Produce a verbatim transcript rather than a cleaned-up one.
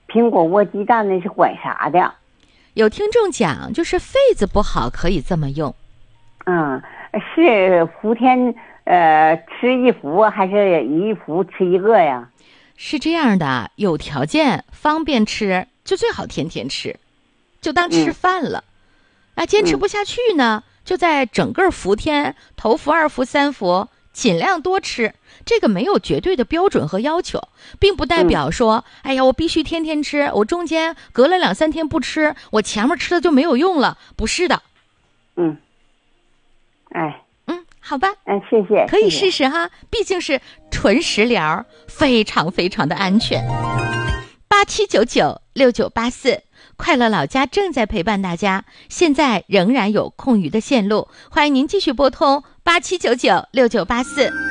苹果窝鸡蛋那是管啥的？ 有听众讲，就是肺子不好可以这么用。 嗯，是伏天呃吃一服还是一服吃一个呀？ 是这样的，有条件方便吃就最好天天吃，就当吃饭了。那、嗯、坚持不下去呢、嗯、就在整个伏天头伏二伏三伏尽量多吃。这个没有绝对的标准和要求，并不代表说、嗯、哎呀我必须天天吃，我中间隔了两三天不吃，我前面吃的就没有用了，不是的。 嗯，哎嗯，好吧， 嗯，谢谢， 可以试试哈，毕竟是纯食疗，非常非常的安全。八七九九六九八四，快乐老家正在陪伴大家，现在仍然有空余的线路，欢迎您继续拨通八七九九六九八四。